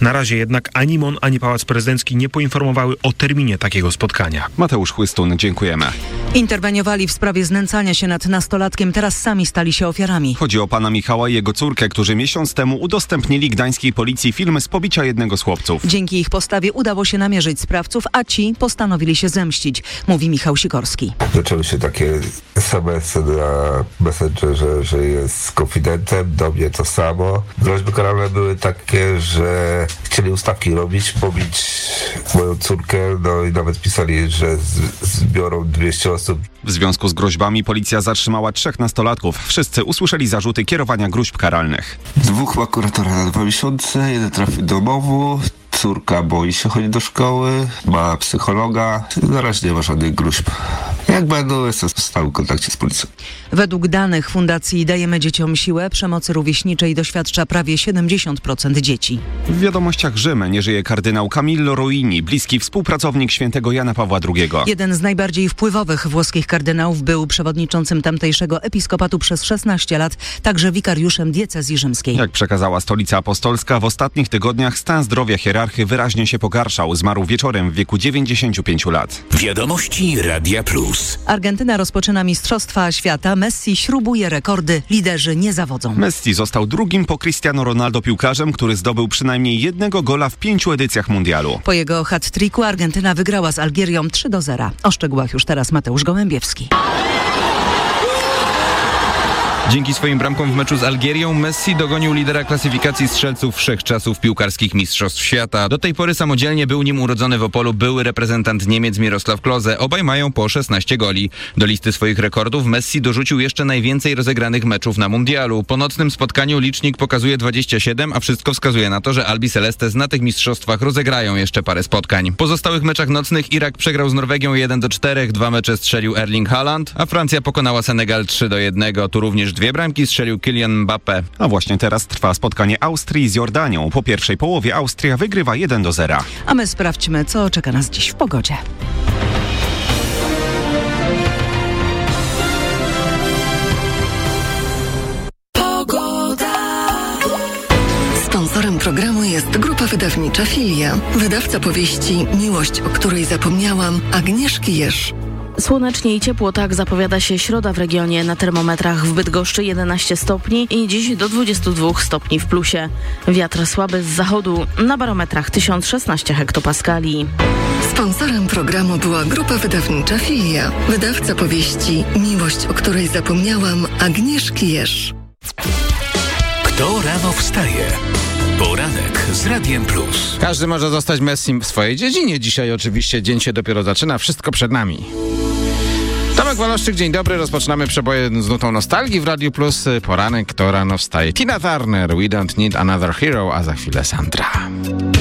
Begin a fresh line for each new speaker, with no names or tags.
Na razie jednak ani MON, ani Pałac Prezydencki nie poinformowały o terminie takiego spotkania.
Mateusz Chłystun, dziękujemy.
Interweniowali w sprawie znęcania się nad nastolatkiem, teraz sami stali się ofiarami.
Chodzi o pana Michała i jego córkę, którzy miesiąc temu udostępnili gdańskiej policji film z pobicia jednego z chłopców.
Dzięki ich postawie udało się namierzyć sprawców, a ci postanowili się zemścić, mówi Michał Sikorski.
Zaczęły się takie SMS-y na Messengerze, że jest konfidentem, do mnie to samo. Groźby karalne były takie, że chcieli ustawki robić, pobić moją córkę, no i nawet pisali, że zbiorą 200 osób.
W związku z groźbami policja zatrzymała 3 nastolatków. Wszyscy usłyszeli zarzuty kierowania groźb karalnych.
2 ma kuratora na 2 miesiące, 1 trafił do domu. Córka boi się chodzić do szkoły, ma psychologa. Na razie nie ma żadnych gruźb. Jak będą, jestem w stałym kontakcie z policją.
Według danych Fundacji Dajemy Dzieciom Siłę przemocy rówieśniczej doświadcza prawie 70% dzieci.
W wiadomościach Rzym nie żyje kardynał Camillo Ruini, bliski współpracownik świętego Jana Pawła II.
Jeden z najbardziej wpływowych włoskich kardynałów, był przewodniczącym tamtejszego episkopatu przez 16 lat, także wikariuszem diecezji rzymskiej.
Jak przekazała Stolica Apostolska, w ostatnich tygodniach stan zdrowia hierarchy wyraźnie się pogarszał. Zmarł wieczorem w wieku 95 lat.
Wiadomości Radia Plus.
Argentyna rozpoczyna Mistrzostwa Świata. Messi śrubuje rekordy. Liderzy nie zawodzą.
Messi został drugim po Cristiano Ronaldo piłkarzem, który zdobył przynajmniej 1 gola w 5 edycjach mundialu.
Po jego hat-tricku Argentyna wygrała z Algierią 3-0. O szczegółach już teraz Mateusz Gołębiewski.
Dzięki swoim bramkom w meczu z Algierią Messi dogonił lidera klasyfikacji strzelców wszechczasów piłkarskich Mistrzostw Świata. Do tej pory samodzielnie był nim urodzony w Opolu były reprezentant Niemiec Mirosław Klose. Obaj mają po 16 goli. Do listy swoich rekordów Messi dorzucił jeszcze najwięcej rozegranych meczów na mundialu. Po nocnym spotkaniu licznik pokazuje 27, a wszystko wskazuje na to, że Albi Celestes na tych mistrzostwach rozegrają jeszcze parę spotkań. W pozostałych meczach nocnych Irak przegrał z Norwegią 1-4, 2 mecze strzelił Erling Haaland, a Francja pokonała Senegal 3-1. Tu również 2 bramki strzelił Kylian Mbappé.
A właśnie teraz trwa spotkanie Austrii z Jordanią. Po pierwszej połowie Austria wygrywa 1-0.
A my sprawdźmy, co czeka nas dziś w pogodzie.
Sponsorem programu jest grupa wydawnicza Filia. Wydawca powieści Miłość, o której zapomniałam, Agnieszki Jerz.
Słonecznie i ciepło, tak zapowiada się środa w regionie. Na termometrach w Bydgoszczy 11 stopni i dziś do 22 stopni w plusie. Wiatr słaby z zachodu, na barometrach 1016 hektopaskali.
Sponsorem programu była grupa wydawnicza Filia. Wydawca powieści Miłość, o której zapomniałam, Agnieszki Jerz.
Kto rano wstaje? Poranek z Radiem Plus.
Każdy może zostać Messim w swojej dziedzinie. Dzisiaj oczywiście dzień się dopiero zaczyna, wszystko przed nami. Tomek Waloszczyk, dzień dobry. Rozpoczynamy przeboje z nutą nostalgii w Radiu Plus. Poranek, kto rano wstaje. Tina Turner, We Don't Need Another Hero, a za chwilę Sandra.